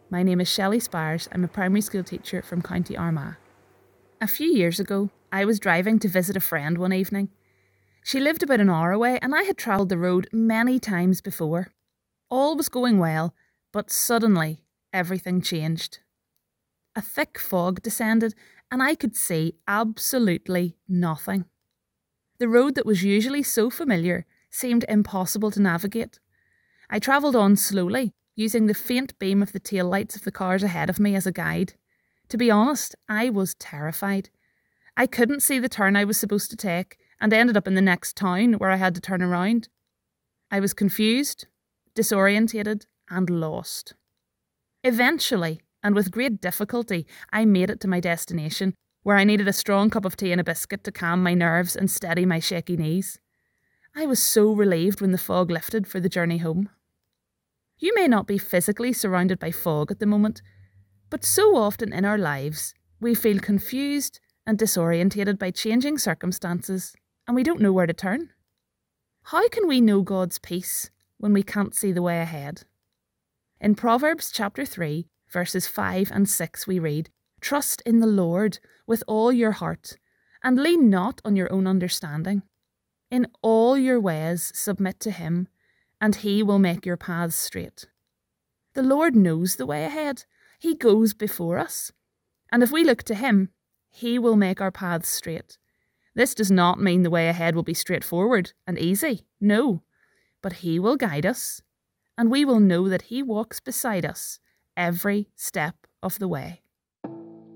My name is Shelley Spires. I'm a primary school teacher from County Armagh. A few years ago, I was driving to visit a friend one evening. She lived about an hour away and I had travelled the road many times before. All was going well, but suddenly everything changed. A thick fog descended and I could see absolutely nothing. The road that was usually so familiar seemed impossible to navigate. I travelled on slowly, using the faint beam of the taillights of the cars ahead of me as a guide. To be honest, I was terrified. I couldn't see the turn I was supposed to take and ended up in the next town where I had to turn around. I was confused, disorientated and lost. Eventually, and with great difficulty, I made it to my destination, where I needed a strong cup of tea and a biscuit to calm my nerves and steady my shaky knees. I was so relieved when the fog lifted for the journey home. You may not be physically surrounded by fog at the moment, but so often in our lives, we feel confused and disorientated by changing circumstances, and we don't know where to turn. How can we know God's peace when we can't see the way ahead? In Proverbs chapter 3, verses 5 and 6 we read, "Trust in the Lord with all your heart, and lean not on your own understanding. In all your ways submit to him, and he will make your paths straight." The Lord knows the way ahead. He goes before us. And if we look to him, he will make our paths straight. This does not mean the way ahead will be straightforward and easy. No. But he will guide us, and we will know that he walks beside us every step of the way.